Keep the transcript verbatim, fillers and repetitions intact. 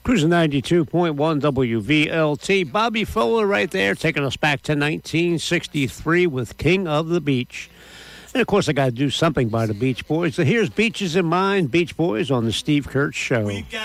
Cruising ninety-two point one W V L T. Bobby Fuller right there, taking us back to nineteen sixty-three with King of the Beach. And, of course, I got to do something by the Beach Boys. So here's Beaches in Mind, Beach Boys on the Steve Kurtz Show.